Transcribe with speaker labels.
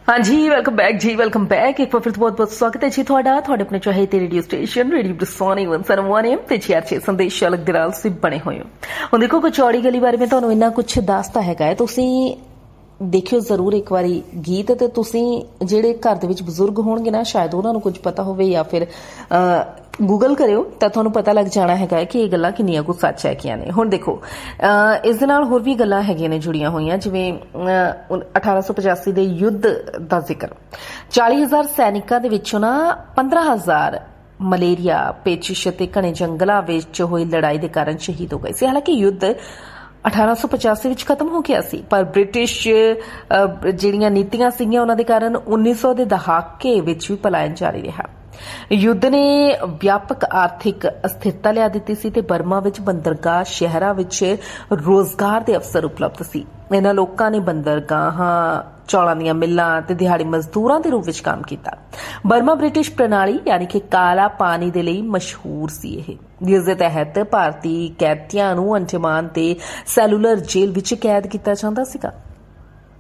Speaker 1: हाँ जी, welcome back जी, welcome back. एक बार फिर बहुत बहुत स्वागत है जी ਤੁਹਾਡਾ ਆਪਣੇ ਚਾਹੇ ਤੇ ਰੇਡੀਓ ਸਟੇਸ਼ਨ ਰੇਡੀਓ ਬ੍ਰਿਸੋਨੀ 101 AM ਤੇ ਚੀਆਰਚੇ ਸੰਦੇਸ਼ ਅਲੱਗ ਦੇ ਨਾਲ ਤੁਸੀਂ ਬਣੇ ਹੋਏ ਹੋ। ਹੁਣ ਦੇਖੋ ਕਚੌੜੀ ਗਲੀ ਬਾਰੇ ਮੈਂ ਤੁਹਾਨੂੰ ਇੰਨਾ ਕੁਝ ਦੱਸਤਾ ਹੈਗਾ ਹੈ, ਤੁਸੀਂ ਦੇਖਿਓ ਜ਼ਰੂਰ ਇੱਕ ਵਾਰੀ ਗੀਤ। ਤੇ ਤੁਸੀਂ ਜਿਹੜੇ ਘਰ ਦੇ ਵਿੱਚ ਬਜ਼ੁਰਗ ਹੋਣਗੇ ਨਾ, ਸ਼ਾਇਦ ਉਹਨਾਂ ਨੂੰ ਕੁਝ ਪਤਾ ਹੋਵੇ ਜਾਂ ਫਿਰ ਗੂਗਲ ਕਰਿਓ ਤਾਂ ਤੁਹਾਨੂੰ ਪਤਾ ਲੱਗ ਜਾਣਾ ਹੈਗਾ ਕਿ ਇਹ ਗੱਲਾਂ ਕਿੰਨੀਆਂ ਕੁ ਸੱਚ ਹੈਗੀਆਂ ਨੇ। ਹੁਣ ਦੇਖੋ ਇਸ ਦੇ ਨਾਲ ਹੋਰ ਵੀ ਗੱਲਾਂ ਹੈਗੀਆਂ ਨੇ ਜੁੜੀਆਂ ਹੋਈਆਂ, ਜਿਵੇਂ 1885 ਦੇ ਯੁੱਧ ਦਾ ਜ਼ਿਕਰ। 40,000 ਸੈਨਿਕਾਂ ਦੇ ਵਿੱਚੋਂ ਨਾ 15,000 ਮਲੇਰੀਆ, ਪੇਚਿਸ਼ ਅਤੇ ਘਣੇ ਜੰਗਲਾਂ ਵਿੱਚ ਹੋਈ ਲੜਾਈ ਦੇ ਕਾਰਨ ਸ਼ਹੀਦ ਹੋ ਗਏ ਸੀ। ਹਾਲਾਂਕਿ ਯੁੱਧ 1885 ਵਿੱਚ ਖਤਮ ਹੋ ਗਿਆ ਸੀ, ਪਰ ਬ੍ਰਿਟਿਸ਼ ਜਿਹੜੀਆਂ ਨੀਤੀਆਂ ਸੀਗੀਆਂ ਉਹਨਾਂ ਦੇ ਕਾਰਨ 1900 ਦੇ ਦਹਾਕੇ ਵਿੱਚ ਵੀ ਪਲਾਇਨ ਜਾਰੀ ਰਿਹਾ। ਯੁੱਧ ਨੇ ਵਿਆਪਕ ਆਰਥਿਕ ਅਸਥਿਰਤਾ ਲਿਆ ਦਿੱਤੀ ਸੀ ਤੇ ਬਰਮਾ ਵਿੱਚ ਬੰਦਰਗਾਹ ਸ਼ਹਿਰਾਂ ਵਿੱਚ ਰੋਜ਼ਗਾਰ ਦੇ ਅਵਸਰ ਉਪਲਬਧ ਸੀ। ਇਹਨਾਂ ਲੋਕਾਂ ਨੇ ਬੰਦਰਗਾਹਾਂ, ਚੌਲਾਂ ਦੀਆਂ ਮਿੱਲਾਂ ਤੇ ਦਿਹਾੜੀ ਮਜ਼ਦੂਰਾਂ ਦੇ ਰੂਪ ਵਿੱਚ ਕੰਮ ਕੀਤਾ। ਬਰਮਾ ਬ੍ਰਿਟਿਸ਼ ਪ੍ਰਣਾਲੀ ਯਾਨੀ ਕਿ ਕਾਲਾ ਪਾਣੀ ਦੇ ਲਈ ਮਸ਼ਹੂਰ ਸੀ। ਇਹ ਜਿਸ ਦੇ ਤਹਿਤ ਭਾਰਤੀ ਕੈਦੀਆਂ ਨੂੰ ਅੰਡੇਮਾਨ ਤੇ ਸੈਲੂਲਰ ਜੇਲ੍ਹ ਵਿੱਚ ਕੈਦ ਕੀਤਾ ਜਾਂਦਾ ਸੀਗਾ।